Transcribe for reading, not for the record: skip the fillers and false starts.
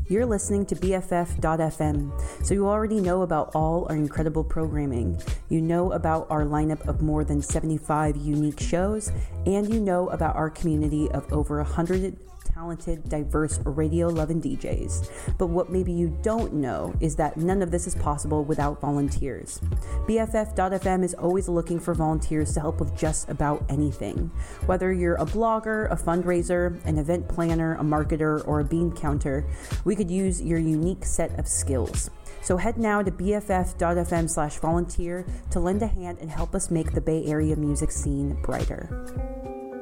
You're listening to BFF.FM, so you already know about all our incredible programming. You know about our lineup of more than 75 unique shows, and you know about our community of over 100 talented, diverse radio-loving DJs. But what maybe you don't know is that none of this is possible without volunteers. BFF.FM is always looking for volunteers to help with just about anything. Whether you're a blogger, a fundraiser, an event planner, a marketer, or a bean counter, we could use your unique set of skills. So head now to bff.fm/volunteer to lend a hand and help us make the Bay Area music scene brighter.